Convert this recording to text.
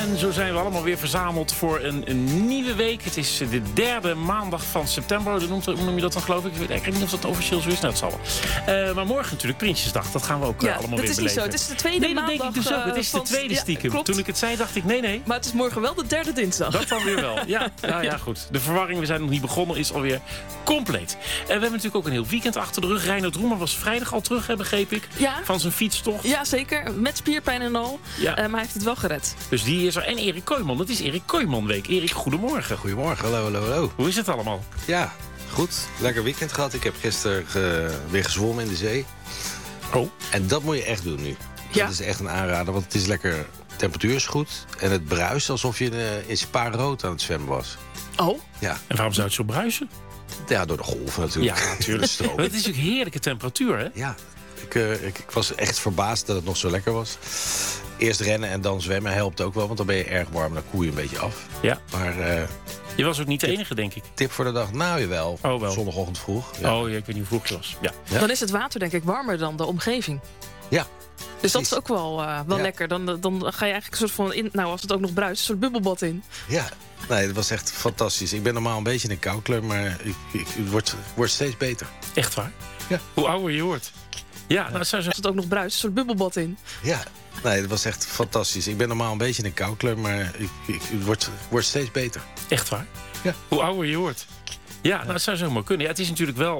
En zo zijn we allemaal weer verzameld voor een nieuwe week. Het is de derde maandag van september. Hoe noem je dat dan, geloof ik? Ik weet eigenlijk niet of dat officieel zo is. Nou, dat zal wel. Maar morgen natuurlijk Prinsjesdag. Dat gaan we ook allemaal weer beleven. Dat is niet zo. Het is de tweede maandag. Nee, dat denk ik dus ook. Het is de tweede stiekem. Ja, toen ik het zei, dacht ik nee. Maar het is morgen wel de derde dinsdag. Dat dan weer wel. Ja, goed. De verwarring, we zijn nog niet begonnen, is alweer compleet. En we hebben natuurlijk ook een heel weekend achter de rug. Reinhard Roemer was vrijdag al terug, begreep ik. Ja. Van zijn fietstocht. Ja, zeker. Met spierpijn en al. Ja. Maar hij heeft het wel gered. Dus die is er. En Erik Kooijman. Het is Erik Kooijman week. Erik, goedemorgen. Goedemorgen, hallo. Hoe is het allemaal? Ja, goed. Lekker weekend gehad. Ik heb gisteren weer gezwommen in de zee. Oh. En dat moet je echt doen nu. Ja. Dat is echt een aanrader, want het is lekker. De temperatuur is goed. En het bruist alsof je in Spa-rood aan het zwemmen was. Oh? Ja. En waarom zou het zo bruisen? Ja, door de golven natuurlijk. Ja, natuurlijk. Stroom. Maar het is natuurlijk heerlijke temperatuur, hè? Ja. Ik was echt verbaasd dat het nog zo lekker was. Eerst rennen en dan zwemmen helpt ook wel, want dan ben je erg warm. Dan koel je een beetje af. Ja. Maar Je was ook niet de enige, denk ik. tip voor de dag? Nou, jawel. Oh, wel. Zondagochtend vroeg. Ja. Oh, ja, ik weet niet hoe vroeg het was. Ja. Ja. Dan is het water denk ik warmer dan de omgeving. Ja. Dus dat Precies. is ook wel lekker. Dan ga je eigenlijk een soort van, nou als het ook nog bruist, een soort bubbelbad in. Ja, nee, het was echt fantastisch. Ik ben normaal een beetje een koukleur, maar ik word steeds beter. Echt waar? Ja. Hoe ouder je wordt. Ja, nou, zou Als het ook nog bruist, een soort bubbelbad in. Ja, nee, het was echt fantastisch. Ik ben normaal een beetje een koukleur, maar ik word steeds beter. echt waar? Ja. Hoe ouder je wordt. Ja, nou, dat zou zomaar kunnen. Ja, het is natuurlijk wel